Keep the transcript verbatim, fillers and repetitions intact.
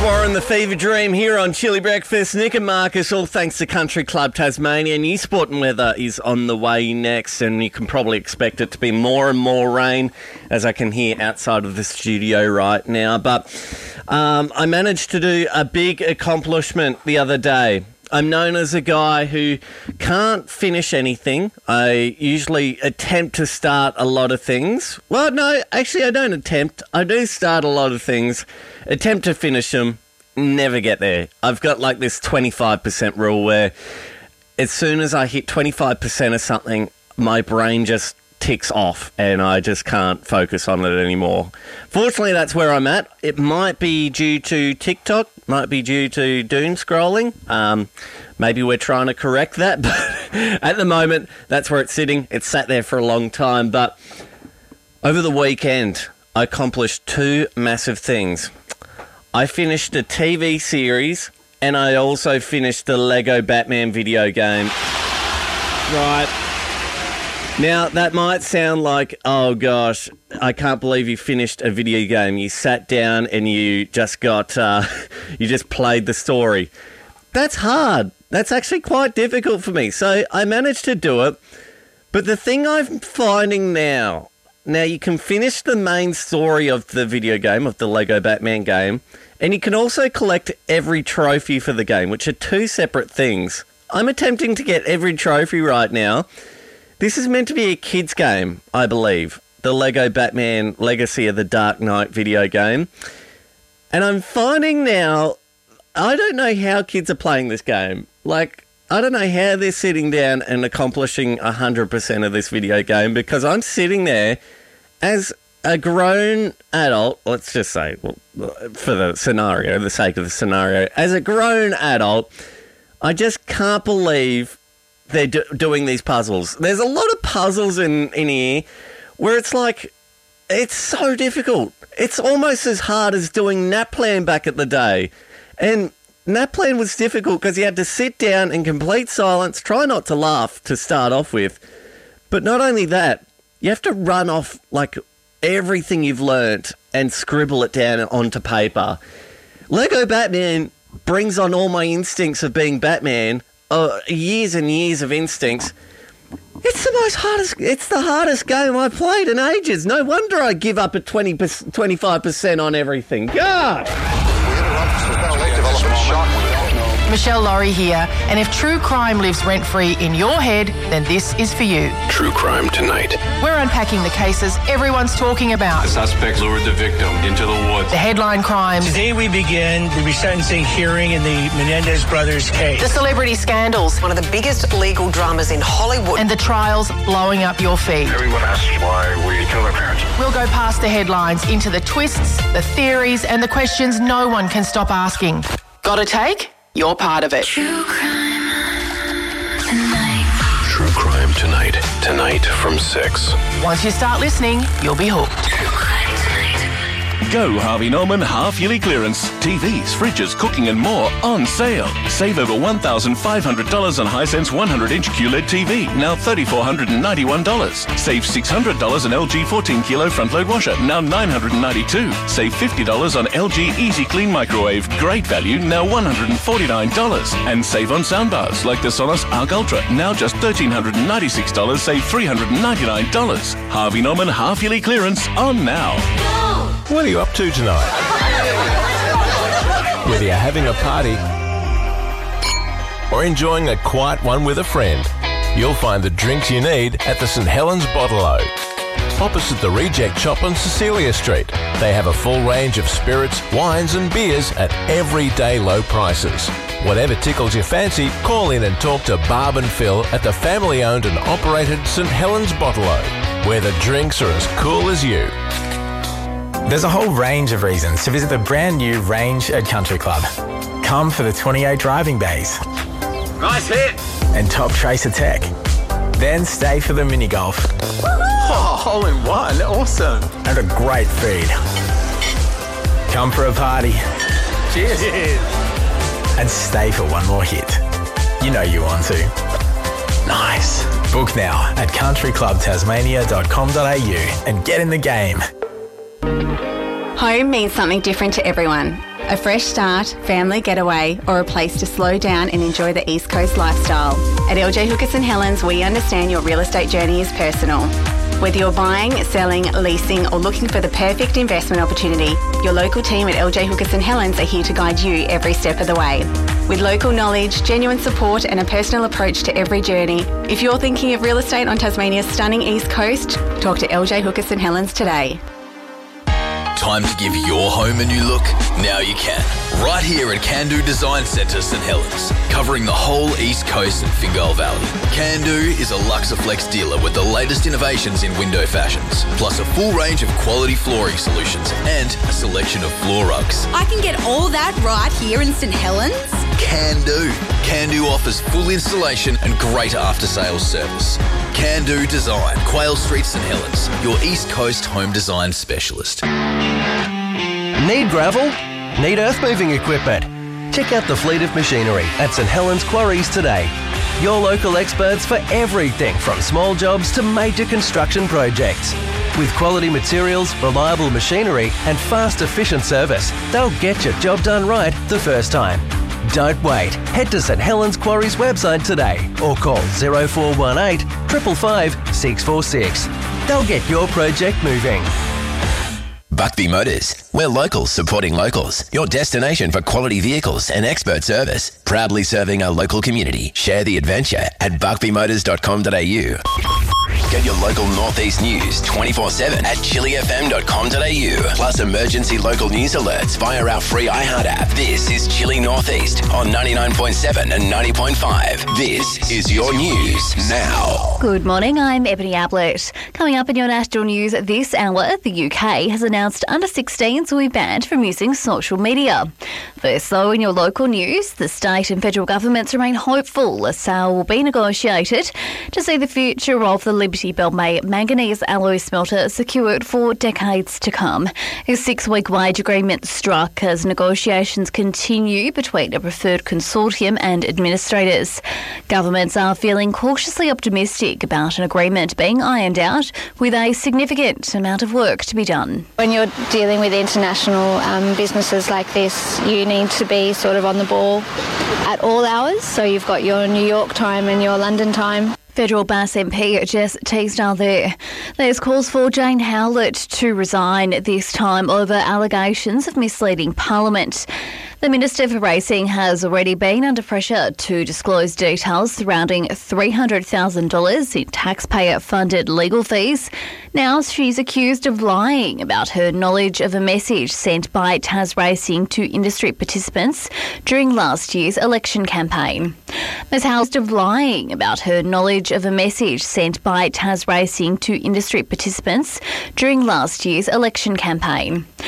Warren, the Fever Dream here on Chili Breakfast. Nick and Marcus, all thanks to Country Club Tasmania. New sport and weather is on the way next, and you can probably expect it to be more and more rain, as I can hear outside of the studio right now. But um, I managed to do a big accomplishment the other day. I'm known as a guy who can't finish anything. I usually attempt to start a lot of things. Well, no, actually I don't attempt. I do start a lot of things, attempt to finish them, never get there. I've got like this twenty-five percent rule where as soon as I hit twenty-five percent of something, my brain just ticks off and I just can't focus on it anymore. Fortunately, that's where I'm at. It might be due to TikTok, might be due to doom scrolling. Um, maybe we're trying to correct that, but at the moment, that's where it's sitting. It's sat there for a long time, but over the weekend, I accomplished two massive things. I finished a T V series and I also finished the Lego Batman video game. Right. Now, that might sound like, oh gosh, I can't believe you finished a video game. You sat down and you just got, uh, you just played the story. That's hard. That's actually quite difficult for me. So I managed to do it. But the thing I'm finding now, now you can finish the main story of the video game, of the Lego Batman game, and you can also collect every trophy for the game, which are two separate things. I'm attempting to get every trophy right now. This is meant to be a kids' game, I believe. The Lego Batman Legacy of the Dark Knight video game. And I'm finding now, I don't know how kids are playing this game. Like, I don't know how they're sitting down and accomplishing one hundred percent of this video game, because I'm sitting there as a grown adult, let's just say, well, for the scenario, the sake of the scenario, as a grown adult, I just can't believe they're do- doing these puzzles. There's a lot of puzzles in, in here where it's like, it's so difficult. It's almost as hard as doing NAPLAN back at the day. And NAPLAN was difficult because you had to sit down in complete silence, try not to laugh to start off with. But not only that, you have to run off like everything you've learnt and scribble it down onto paper. Lego Batman brings on all my instincts of being Batman. Uh, years and years of instincts. It's the most hardest, it's the hardest game I've played in ages. No wonder I give up at twenty, twenty-five percent on everything. God! Michelle Laurie here, and if true crime lives rent-free in your head, then this is for you. True Crime Tonight. We're unpacking the cases everyone's talking about. The suspect lured the victim into the woods. The headline crimes. Today we begin the resentencing hearing in the Menendez brothers case. The celebrity scandals. One of the biggest legal dramas in Hollywood. And the trials blowing up your feed. Everyone asks why we kill our parents. We'll go past the headlines into the twists, the theories, and the questions no one can stop asking. Got a take? You're part of it. True Crime Tonight. True Crime Tonight. Tonight from six. Once you start listening, you'll be hooked. True Crime Tonight. Go Harvey Norman half-yearly clearance. T Vs, fridges, cooking and more on sale. Save over one thousand five hundred dollars on Hisense one hundred inch Q L E D T V, now three thousand four hundred ninety-one dollars. Save six hundred dollars on L G fourteen kilo front-load washer, now nine hundred ninety-two dollars. Save fifty dollars on L G Easy Clean microwave, great value, now one hundred forty-nine dollars. And save on soundbars like the Sonos Arc Ultra, now just one thousand three hundred ninety-six dollars, save three hundred ninety-nine dollars. Harvey Norman half-yearly clearance on now. What are you up to tonight? Whether you're having a party or enjoying a quiet one with a friend, you'll find the drinks you need at the St Helens Bottle-O. Opposite the Reject Shop on Cecilia Street. They have a full range of spirits, wines and beers at everyday low prices. Whatever tickles your fancy, call in and talk to Barb and Phil at the family-owned and operated St Helens Bottle-O, where the drinks are as cool as you. There's a whole range of reasons to visit the brand new Range at Country Club. Come for the twenty-eight driving bays. Nice hit! And top tracer tech. Then stay for the mini golf. Oh, hole in one. Awesome. And a great feed. Come for a party. Cheers. Cheers. And stay for one more hit. You know you want to. Nice. Book now at country club tasmania dot com dot a u and get in the game. Home means something different to everyone. A fresh start, family getaway, or a place to slow down and enjoy the East Coast lifestyle. At L J Hookers and Helens, we understand your real estate journey is personal. Whether you're buying, selling, leasing, or looking for the perfect investment opportunity, your local team at L J Hookers and Helens are here to guide you every step of the way. With local knowledge, genuine support, and a personal approach to every journey, if you're thinking of real estate on Tasmania's stunning East Coast, talk to L J Hookers and Helens today. Time to give your home a new look? Now you can. Right here at Candu Design Centre St Helens, covering the whole East Coast and Fingal Valley. Candu is a Luxaflex dealer with the latest innovations in window fashions, plus a full range of quality flooring solutions and a selection of floor rugs. I can get all that right here in St Helens? Candu. Candu offers full installation and great after-sales service. Candu Design, Quayle Street, St Helens, your East Coast home design specialist. Need gravel? Need earth-moving equipment? Check out the fleet of machinery at St Helens Quarries today. Your local experts for everything from small jobs to major construction projects. With quality materials, reliable machinery and fast, efficient service, they'll get your job done right the first time. Don't wait. Head to St Helens Quarries website today or call zero four one eight, five five five, six four six. They'll get your project moving. Buckby Motors. We're locals supporting locals. Your destination for quality vehicles and expert service. Proudly serving our local community. Share the adventure at buckby motors dot com dot a u. Get your local Northeast news twenty-four seven at chili f m dot com dot a u. Plus emergency local news alerts via our free iHeart app. This is Chili Northeast on ninety-nine point seven and ninety point five. This is your news now. Good morning, I'm Ebony Ablett. Coming up in your national news this hour, the U K has announced under sixteens will be banned from using social media. First, though, in your local news, the state and federal governments remain hopeful a sale will be negotiated to see the future of the Liberty Bell Bay manganese alloy smelter secured for decades to come. A six-week wage agreement struck as negotiations continue between a preferred consortium and administrators. Governments are feeling cautiously optimistic about an agreement being ironed out with a significant amount of work to be done. When you're dealing with international um, businesses like this, you need to be sort of on the ball at all hours. So you've got your New York time and your London time. Federal Bass M P Jess Teasdale there. There's calls for Jane Howlett to resign, this time over allegations of misleading Parliament. The Minister for Racing has already been under pressure to disclose details surrounding three hundred thousand dollars in taxpayer-funded legal fees. Now she's accused of lying about her knowledge of a message sent by Tas Racing to industry participants during last year's election campaign. Miz Howlett of lying about her knowledge of a message sent by Tas Racing to industry participants during last year's election campaign.